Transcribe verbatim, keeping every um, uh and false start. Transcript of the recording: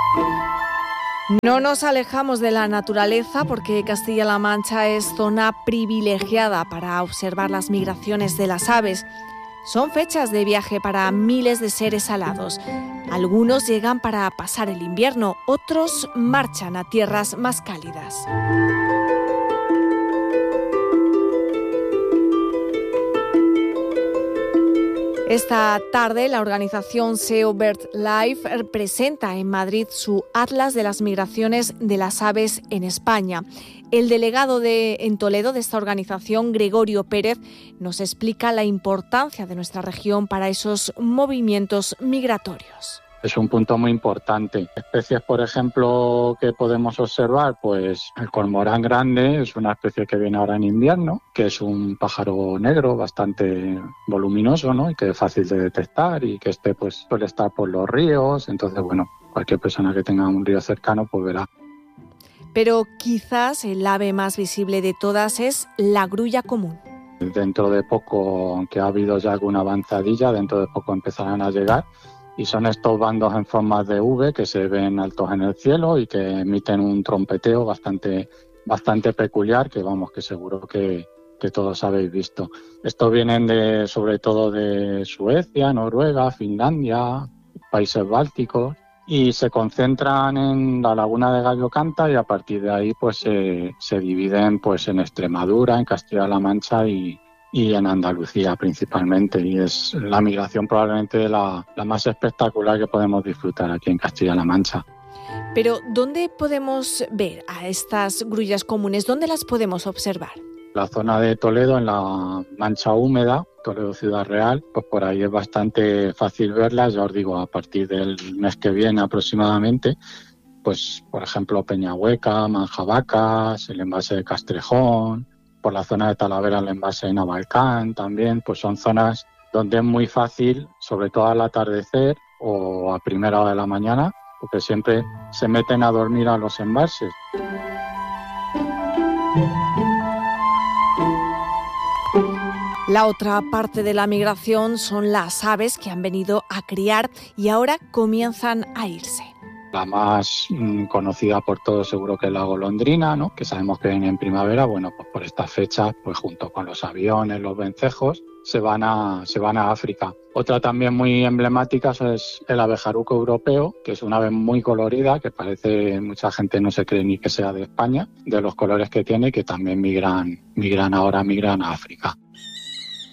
No nos alejamos de la naturaleza porque Castilla-La Mancha es zona privilegiada para observar las migraciones de las aves. Son fechas de viaje para miles de seres alados. Algunos llegan para pasar el invierno, otros marchan a tierras más cálidas. Esta tarde, la organización S E O BirdLife presenta en Madrid su Atlas de las migraciones de las aves en España. El delegado de, en Toledo de esta organización, Gregorio Pérez, nos explica la importancia de nuestra región para esos movimientos migratorios. Es un punto muy importante. Especies, por ejemplo, que podemos observar, pues el cormorán grande es una especie que viene ahora en invierno, que es un pájaro negro bastante voluminoso, ¿no? Y que es fácil de detectar y que este pues suele estar por los ríos. Entonces, bueno, cualquier persona que tenga un río cercano pues verá. Pero quizás el ave más visible de todas es la grulla común. Dentro de poco, aunque ha habido ya alguna avanzadilla, dentro de poco empezarán a llegar. Y son estos bandos en forma de V que se ven altos en el cielo y que emiten un trompeteo bastante, bastante peculiar, que vamos, que seguro que, que todos habéis visto. Estos vienen de, sobre todo de Suecia, Noruega, Finlandia, países bálticos, y se concentran en la laguna de Gallo Canta y a partir de ahí pues se, se dividen pues en Extremadura, en Castilla-La Mancha y y en Andalucía principalmente, y es la migración probablemente la, la más espectacular que podemos disfrutar aquí en Castilla-La Mancha. Pero ¿dónde podemos ver a estas grullas comunes? ¿Dónde las podemos observar? La zona de Toledo, en la Mancha Húmeda, Toledo Ciudad Real, pues por ahí es bastante fácil verlas, ya os digo, a partir del mes que viene aproximadamente, pues por ejemplo Peñahueca, Manjabacas, el embalse de Castrejón, por la zona de Talavera, el envase de Navalcán también, pues son zonas donde es muy fácil, sobre todo al atardecer o a primera hora de la mañana, porque siempre se meten a dormir a los embalses. La otra parte de la migración son las aves que han venido a criar y ahora comienzan a irse. La más mmm, conocida por todos seguro que es la golondrina, ¿no? Que sabemos que viene en primavera. Bueno, pues por estas fechas, pues junto con los aviones, los vencejos, se van a, se van a África. Otra también muy emblemática es el abejaruco europeo, que es una ave muy colorida, que parece, mucha gente no se cree ni que sea de España, de los colores que tiene, que también migran, migran ahora, migran a África.